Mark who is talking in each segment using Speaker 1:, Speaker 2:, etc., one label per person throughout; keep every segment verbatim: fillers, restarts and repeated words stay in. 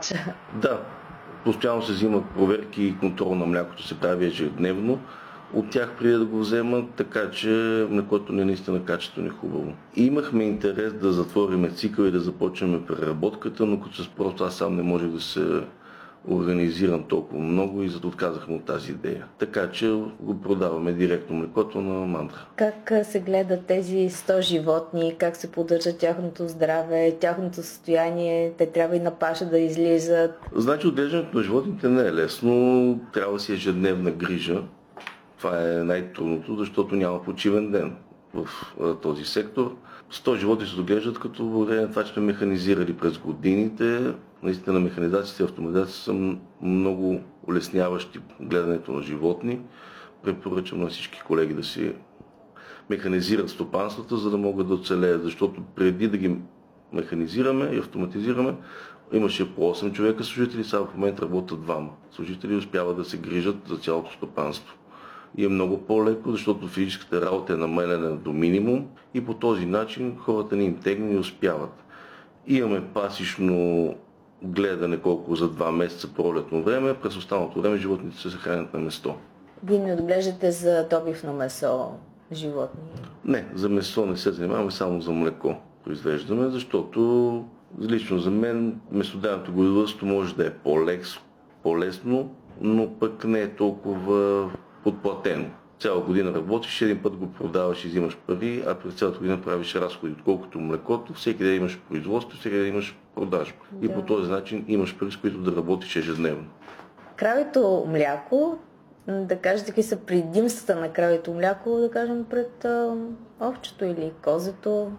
Speaker 1: матча.
Speaker 2: Да, постоянно се взимат проверки и контрол на млякото се прави ежедневно от тях преди да го вземат, така че млекото не е наистина качествено и хубаво. Имахме интерес да затворим цикъл и да започнем преработката, но като се просто аз сам не можех да се организирам толкова много и зато отказахме от тази идея. Така че го продаваме директно млекото на мандра.
Speaker 1: Как се гледат тези сто животни, как се поддържа тяхното здраве, тяхното състояние, те трябва и на паша да излизат?
Speaker 2: Значи отглеждането на животните не е лесно, трябва да си ежедневна грижа. Това е най-трудното, защото няма почивен ден в този сектор. сто животни се доглеждат, като благодарение на това, че сме механизирали през годините. Наистина механизацията и автоматизацията са много улесняващи гледането на животни. Препоръчвам на всички колеги да си механизират стопанствата, за да могат да оцелеят, защото преди да ги механизираме и автоматизираме, имаше по осем човека служители, сега в момента работят двама. Служители успяват да се грижат за цялото стопанство. И е много по-леко, защото физическата работа е намалена до минимум и по този начин хората не им тегне и успяват. Имаме пасищно гледане колко за два месеца пролетно време, през останалото време животните се хранят на место.
Speaker 1: Вие не отглеждате за добив на месо животни?
Speaker 2: Не, за месо не се занимаваме, само за млеко произвеждаме, защото лично за мен месодайното говедовъдство може да е по-лекс, по-лесно, но пък не е толкова подплатено. Цяла година работиш, един път го продаваш и взимаш пари, а през цялата година правиш разходи, отколкото млекото. Всеки ден имаш производство, всеки ден имаш продажба. Да. И по този начин имаш пари, с които да работиш ежедневно.
Speaker 1: Кравето мляко, да кажете какви са предимствата на кравето мляко, да кажем пред а, овчето или козето?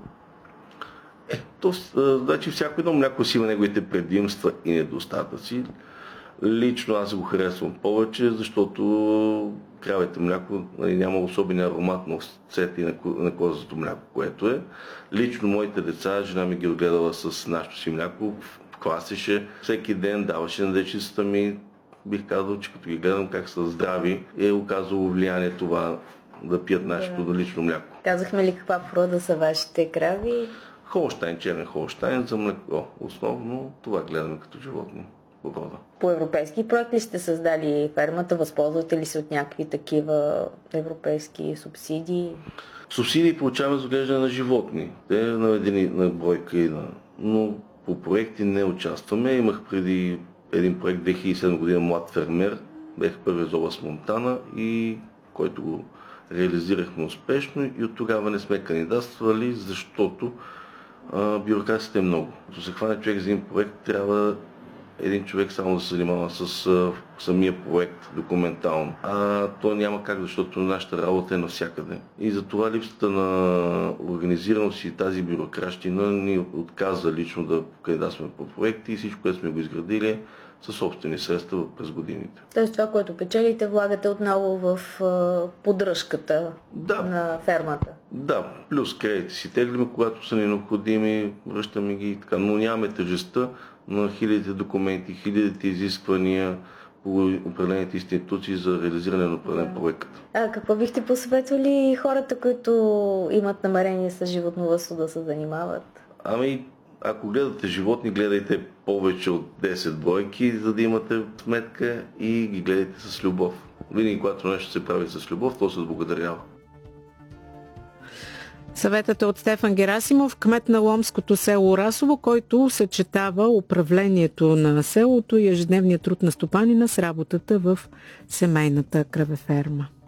Speaker 2: Е, то, значи всяко едно мляко си има неговите предимства и недостатъци. Лично аз го харесвам повече, защото кравето мляко нали, няма особен аромат на овцете и на, на козето мляко, което е. Лично моите деца, жена ми ги отгледала с нашето си мляко, класеше, всеки ден даваше на дечицата ми. Бих казал, че като ги гледам как са здрави, е оказало влияние това да пият нашето да. лично мляко.
Speaker 1: Казахме ли каква порода са вашите крави?
Speaker 2: Холщайн, черен холщайн за млеко. Основно това гледаме като животни. Порода.
Speaker 1: По европейски проект ли сте създали фермата? Възползвате ли се от някакви такива европейски субсидии?
Speaker 2: Субсидии получаваме за отглеждане на животни. Те е наведени на бройка и на... Но по проекти не участваме. Имах преди един проект две хиляди и седма година Млад фермер. Бех първи за област Монтана и който го реализирахме успешно и от тогава не сме кандидатствали, защото а, бюрокрацията е много. За да се хване човек за един проект, трябва един човек само да се занимава с а, самия проект документално. А то няма как, защото нашата работа е навсякъде. И затова липсата на организираност и тази бюрократщина ни отказа лично да кандидатстваме по проекти и всичко, което сме го изградили със собствени средства през годините.
Speaker 1: Тоест това, което печелите, влагате отново в а, поддръжката
Speaker 2: да.
Speaker 1: на фермата? Да,
Speaker 2: плюс кредити си теглиме, когато са ни необходими, връщаме ги и така, но нямаме тежестта на хилядите документи, хилядите изисквания по определените институции за реализиране на определен проект.
Speaker 1: А какво бихте посъветвали хората, които имат намерение с животновъдство да се занимават?
Speaker 2: Ами, ако гледате животни, гледайте повече от десет бройки, за да имате сметка и ги гледайте с любов. Винаги, когато нещо се прави с любов, то се отблагодарява.
Speaker 3: Съветът е от Стефан Герасимов, кмет на ломското село Расово, който съчетава управлението на селото и ежедневния труд на стопанина с работата в семейната кравеферма.